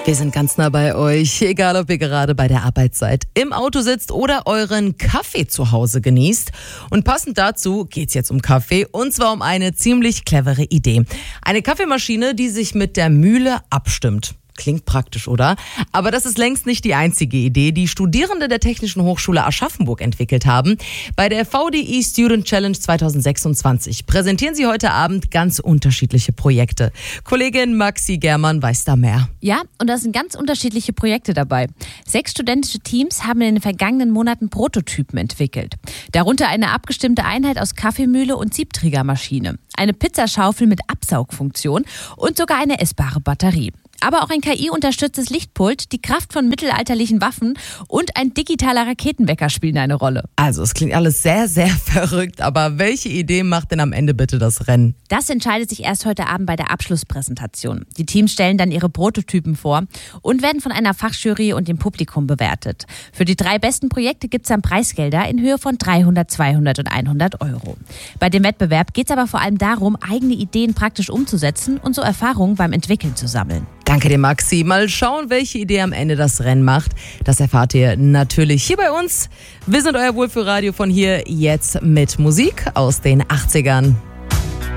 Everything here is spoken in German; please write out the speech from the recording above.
Wir sind ganz nah bei euch, egal ob ihr gerade bei der Arbeit seid, im Auto sitzt oder euren Kaffee zu Hause genießt. Und passend dazu geht's jetzt um Kaffee, und zwar um eine ziemlich clevere Idee. Eine Kaffeemaschine, die sich mit der Mühle abstimmt. Klingt praktisch, oder? Aber das ist längst nicht die einzige Idee, die Studierende der Technischen Hochschule Aschaffenburg entwickelt haben. Bei der VDI Student Challenge 2026 präsentieren sie heute Abend ganz unterschiedliche Projekte. Kollegin Maxi Germann weiß da mehr. Ja, und da sind ganz unterschiedliche Projekte dabei. 6 studentische Teams haben in den vergangenen Monaten Prototypen entwickelt. Darunter eine abgestimmte Einheit aus Kaffeemühle und Siebträgermaschine, eine Pizzaschaufel mit Absaugfunktion und sogar eine essbare Batterie. Aber auch ein KI-unterstütztes Lichtpult, die Kraft von mittelalterlichen Waffen und ein digitaler Raketenwecker spielen eine Rolle. Also es klingt alles sehr, sehr verrückt, aber welche Idee macht denn am Ende bitte das Rennen? Das entscheidet sich erst heute Abend bei der Abschlusspräsentation. Die Teams stellen dann ihre Prototypen vor und werden von einer Fachjury und dem Publikum bewertet. Für die 3 besten Projekte gibt es dann Preisgelder in Höhe von 300, 200 und 100 Euro. Bei dem Wettbewerb geht es aber vor allem darum, eigene Ideen praktisch umzusetzen und so Erfahrungen beim Entwickeln zu sammeln. Danke dir, Maxi. Mal schauen, welche Idee am Ende das Rennen macht. Das erfahrt ihr natürlich hier bei uns. Wir sind euer Wohlfühlradio von hier jetzt mit Musik aus den 80ern.